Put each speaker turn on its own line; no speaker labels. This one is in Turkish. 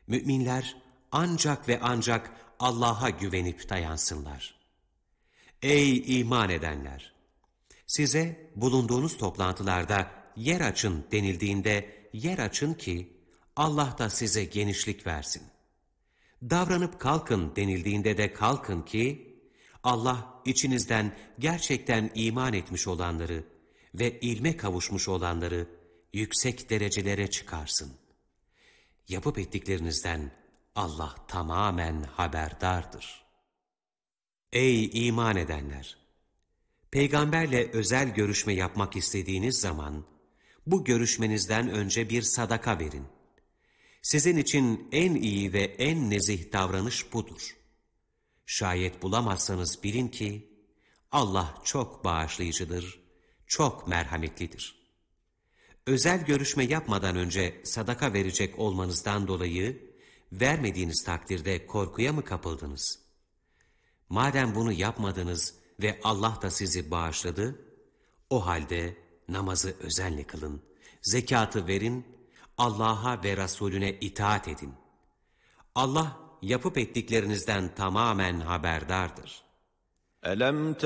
Müminler ancak ve ancak Allah'a güvenip dayansınlar. Ey iman edenler! Size bulunduğunuz toplantılarda yer açın denildiğinde yer açın ki Allah da size genişlik versin. Davranıp kalkın denildiğinde de kalkın ki Allah içinizden gerçekten iman etmiş olanları ve ilme kavuşmuş olanları yüksek derecelere çıkarsın. Yapıp ettiklerinizden Allah tamamen haberdardır. Ey iman edenler! Peygamberle özel görüşme yapmak istediğiniz zaman, bu görüşmenizden önce bir sadaka verin. Sizin için en iyi ve en nezih davranış budur. Şayet bulamazsanız bilin ki, Allah çok bağışlayıcıdır, çok merhametlidir. Özel görüşme yapmadan önce sadaka verecek olmanızdan dolayı, vermediğiniz takdirde korkuya mı kapıldınız? Madem bunu yapmadınız ve Allah da sizi bağışladı, o halde namazı özenle kılın, zekatı verin, Allah'a ve Resulüne itaat edin. Allah yapıp ettiklerinizden tamamen haberdardır.
ألم